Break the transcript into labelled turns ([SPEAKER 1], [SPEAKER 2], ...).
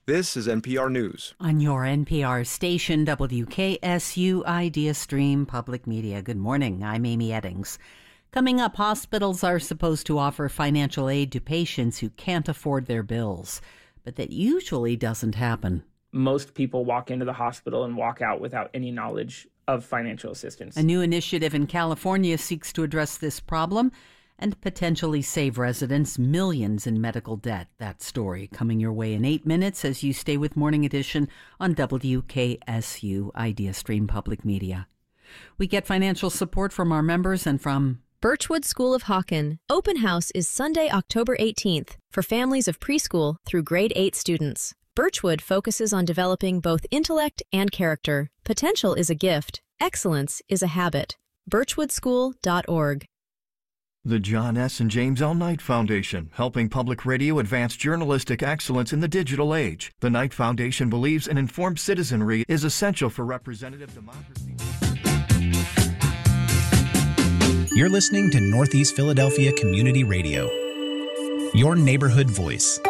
[SPEAKER 1] This is NPR News.
[SPEAKER 2] On your NPR station, WKSU Idea Stream Public Media. Good morning. I'm Amy Eddings. Coming up, hospitals are supposed to offer financial aid to patients who can't afford their bills, but that usually doesn't happen.
[SPEAKER 3] Most people walk into the hospital and walk out without any knowledge of financial assistance.
[SPEAKER 2] A new initiative in California seeks to address this problem and potentially save residents millions in medical debt. That story coming your way in 8 minutes as you stay with Morning Edition on WKSU Idea Stream Public Media. We get financial support from our members and from
[SPEAKER 4] Birchwood School of Hawken. Open House is Sunday, October 18th for families of preschool through grade 8 students. Birchwood focuses on developing both intellect and character. Potential is a gift. Excellence is a habit. birchwoodschool.org.
[SPEAKER 5] The John S. and James L. Knight Foundation, helping public radio advance journalistic excellence in the digital age. The Knight Foundation believes an informed citizenry is essential for representative democracy.
[SPEAKER 6] You're listening to Northeast Philadelphia Community Radio, your neighborhood voice.